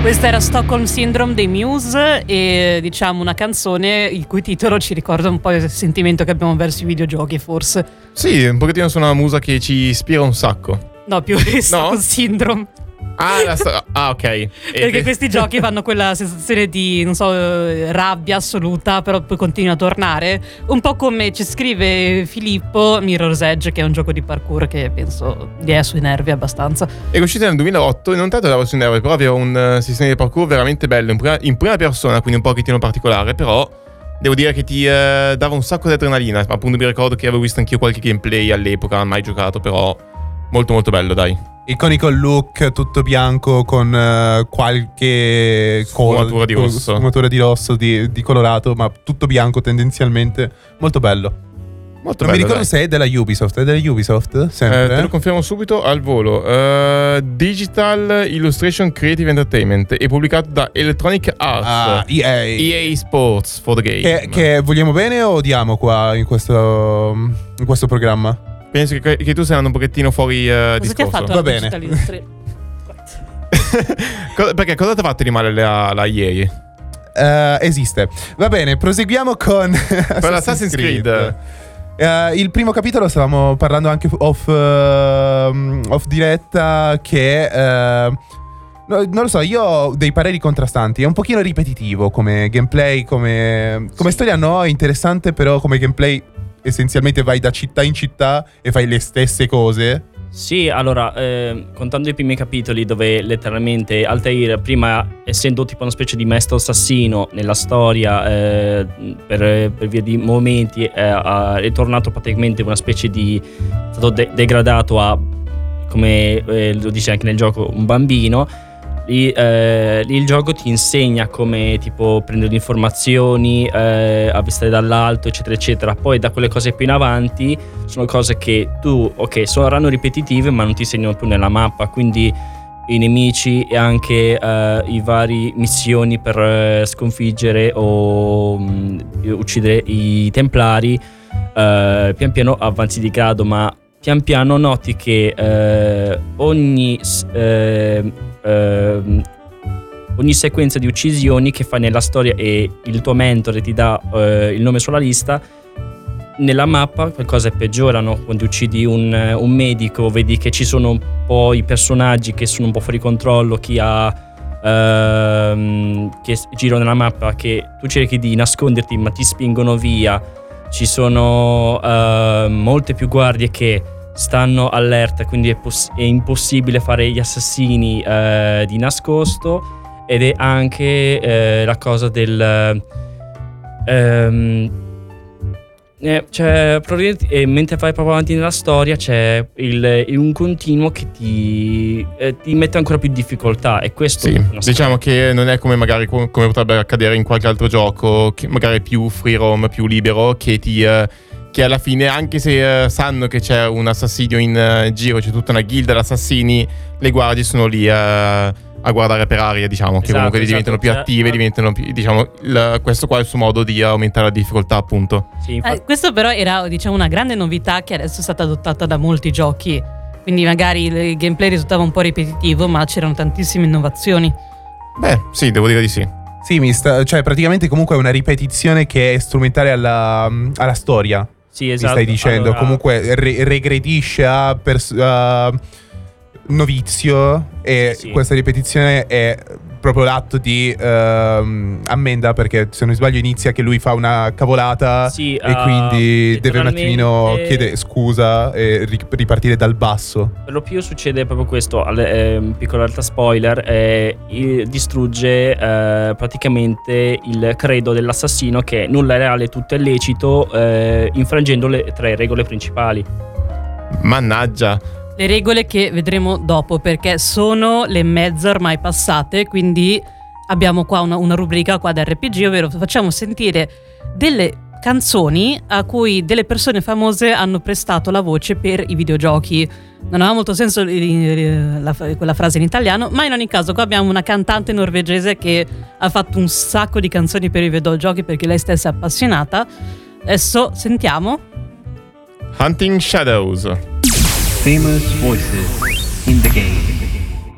Questa era Stockholm Syndrome dei Muse e diciamo una canzone il cui titolo ci ricorda un po' il sentimento che abbiamo verso i videogiochi, forse. Sì, un pochettino su una musa che ci ispira un sacco. No, più Stockholm Syndrome. Ok. Perché questi giochi fanno quella sensazione di, non so, rabbia assoluta, però poi continua a tornare. Un po' come ci scrive Filippo Mirror's Edge, che è un gioco di parkour che penso gli è sui nervi abbastanza. È uscito nel 2008 e non tanto dava sui nervi, però aveva un sistema di parkour veramente bello, in prima persona, quindi un pochettino particolare, però devo dire che ti dava un sacco di adrenalina. Appunto mi ricordo che avevo visto anch'io qualche gameplay all'epoca, mai giocato, però molto molto bello, dai. Iconico look, tutto bianco con qualche sfumatura di rosso. Sfumatura di rosso, di colorato, ma tutto bianco tendenzialmente. Molto bello. Molto non bello, mi ricordo dai. se è della Ubisoft. È della Ubisoft? Sempre? Te lo confermo subito al volo. Digital Illustration Creative Entertainment. È pubblicato da Electronic Arts. EA Sports for the game. Che vogliamo bene o odiamo qua in questo programma? Penso che tu stai andando un pochettino fuori Cosa discorso. ti ha fatto Va la bene. Digital Illustration? Perché cosa ti ha fatto di male la EA? Esiste. Va bene, proseguiamo con Assassin's Creed. Il primo capitolo stavamo parlando anche off diretta che non lo so, io ho dei pareri contrastanti. È un pochino ripetitivo come gameplay, come storia no, è interessante, però come gameplay essenzialmente vai da città in città e fai le stesse cose. Sì, allora, contando i primi capitoli dove letteralmente Altair, prima essendo tipo una specie di maestro assassino nella storia, per via di momenti, è tornato praticamente una specie di... è stato degradato a, come lo dice anche nel gioco, un bambino. Lì il gioco ti insegna come tipo prendere informazioni, avvistare dall'alto, eccetera eccetera. Poi da quelle cose più in avanti sono cose che tu, ok, saranno ripetitive ma non ti segnano più nella mappa, quindi i nemici e anche i vari missioni per sconfiggere o uccidere i templari, pian piano avanzi di grado, ma pian piano noti che ogni sequenza di uccisioni che fai nella storia e il tuo mentore ti dà il nome sulla lista, nella mappa qualcosa peggiorano. Quando uccidi un medico vedi che ci sono un po' i personaggi che sono un po' fuori controllo, chi ha che girano nella mappa, che tu cerchi di nasconderti ma ti spingono via. Ci sono molte più guardie che stanno allerta, quindi è impossibile fare gli assassini di nascosto. Ed è anche la cosa del cioè, mentre vai proprio avanti nella storia c'è un continuo che ti mette ancora più in difficoltà, e questo sì, diciamo che non è come magari come potrebbe accadere in qualche altro gioco, che magari più free roam, più libero, che alla fine, anche se sanno che c'è un assassino in giro, c'è tutta una guilda di assassini, le guardie sono lì a guardare per aria, diciamo, che comunque diventano più attive, diventano più, diciamo, questo qua è il suo modo di aumentare la difficoltà, appunto. Sì, questo però era, diciamo, una grande novità che adesso è stata adottata da molti giochi, quindi magari il gameplay risultava un po' ripetitivo, ma c'erano tantissime innovazioni. Beh, sì, devo dire di sì. Sì, cioè praticamente comunque è una ripetizione che è strumentale alla storia. Sì, esatto. Mi stai dicendo, allora, comunque regredisce a novizio, e sì. Questa ripetizione è proprio l'atto di ammenda, perché se non mi sbaglio inizia che lui fa una cavolata, sì, e quindi deve un attimino chiedere scusa e ripartire dal basso. Per lo più succede proprio questo, piccolo altra spoiler, distrugge praticamente il credo dell'assassino, che nulla è reale, tutto è lecito, infrangendo le 3 regole principali. Mannaggia. Le regole che vedremo dopo, perché sono le mezze ormai passate, quindi abbiamo qua una rubrica qua da RPG, ovvero facciamo sentire delle canzoni a cui delle persone famose hanno prestato la voce per i videogiochi. Non aveva molto senso quella frase in italiano, ma in ogni caso qua abbiamo una cantante norvegese che ha fatto un sacco di canzoni per i videogiochi perché lei stessa è appassionata. Adesso sentiamo Hunting Shadows. Famous voices in the game.